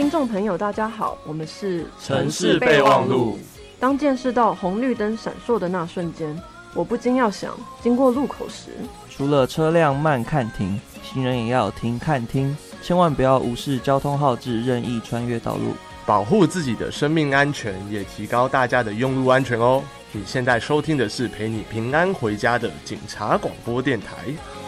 听众朋友大家好，我们是城市备忘录。 当见识到红绿灯闪烁的那瞬间，我不禁要想，经过路口时， 除了车辆慢看停，行人也要停看听，千万不要无视交通号志，任意穿越道路， 保护自己的生命安全，也提高大家的用路安全哦。你现在收听的是陪你平安回家的警察广播电台。